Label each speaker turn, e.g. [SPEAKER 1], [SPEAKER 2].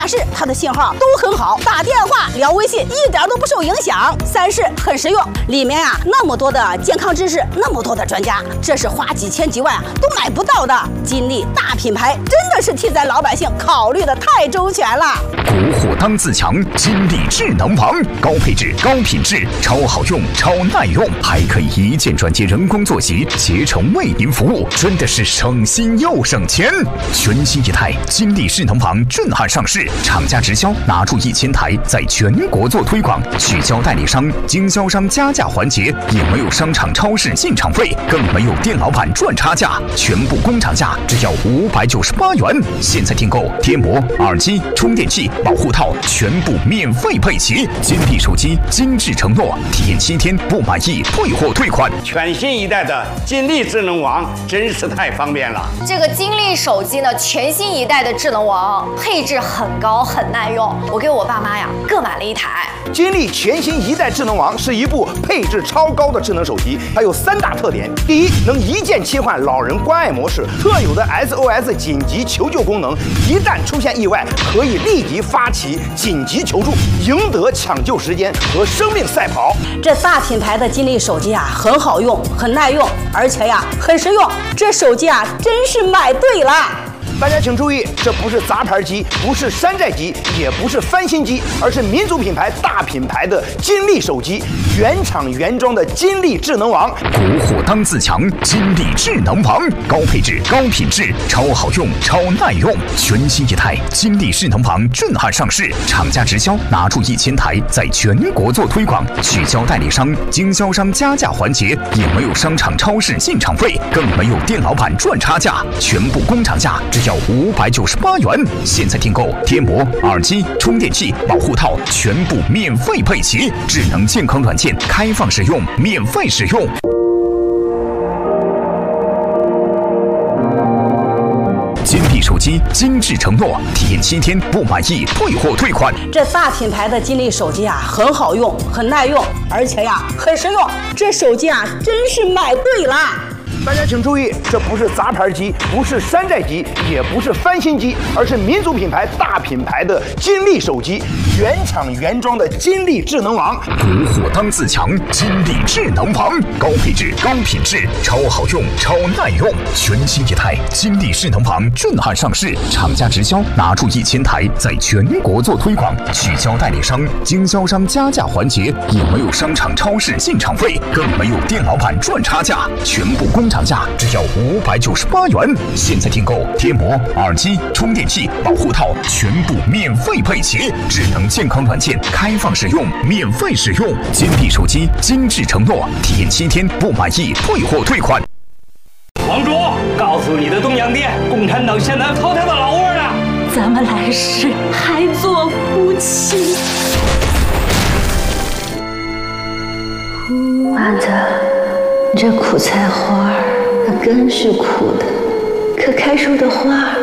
[SPEAKER 1] 是它的信号都很好，打电话、聊微信一点都不受影响。3是很实用，里面那么多的健康知识，那么多的专家，这是花几千几万都买不到的。金立大品牌真的是替咱老百姓考虑的太周全了。
[SPEAKER 2] 国货当自强，金立智能王，高配置、高品质，超好用、超耐用，还可以一键转接人工坐席，携程为您服务，真的是省心又省钱。全新一台金立智能王震撼上市。厂家直销拿出1000台，在全国做推广，取消代理商、经销商加价环节，也没有商场超市进场费，更没有店老板赚差价，全部工厂价只要598元。现在订购贴膜、耳机、充电器、保护套全部免费配齐。金立手机精致承诺，体验7天不满意退货退款。
[SPEAKER 3] 全新一代的金立智能王真是太方便了。
[SPEAKER 4] 这个金立手机呢，全新一代的智能王，配置很高，很耐用。我给我爸妈各买了1台。
[SPEAKER 5] 金立全新一代智能王是一部配置超高的智能手机，它有3大特点：第一，能一键切换老人关爱模式，特有的 SOS 紧急求救功能，一旦出现意外，可以立即发起紧急求助，赢得抢救时间和生命赛跑。
[SPEAKER 1] 这大品牌的金立手机很好用，很耐用，而且很实用。这手机真是买对了。
[SPEAKER 5] 大家请注意，这不是杂牌机，不是山寨机，也不是翻新机，而是民族品牌、大品牌的金立手机，原厂原装的金立智能王。
[SPEAKER 2] 国货当自强，金立智能王，高配置、高品质，超好用、超耐用。全新一台金立智能王震撼上市，厂家直销拿出1000台，在全国做推广，取消代理商、经销商加价环节，也没有商场超市进场费，更没有店老板赚差价，全部工厂价只要598元。现在订购贴膜、耳机、充电器、保护套全部免费配齐，智能健康软件开放使用，免费使用。金立手机精致承诺，体验7天不满意退货退款。
[SPEAKER 1] 这大品牌的金立手机很好用，很耐用，而且很实用。这手机真是买对了。
[SPEAKER 5] 大家请注意，这不是杂牌机，不是山寨机，也不是翻新机，而是民族品牌、大品牌的金立手机，原厂原装的金立智能王。
[SPEAKER 2] 国货当自强，金立智能王，高配置、高品质，超好用、超耐用。全新一台金立智能王震撼上市，厂家直销拿出1000台，在全国做推广，取消代理商、经销商加价环节，也没有商场超市进场费，更没有店老板赚差价，全部工厂价只要598元。现在订购贴膜、耳机、充电器、保护套全部免费配齐，智能健康软件开放使用，免费使用。金立手机精致承诺，体验7天不满意退货退款。
[SPEAKER 3] 王主，告诉你的东洋店，共产党现在要淘汰的老窝了，
[SPEAKER 6] 咱们来世还做夫妻。
[SPEAKER 7] 妈的，这苦菜花它根是苦的，可开出的花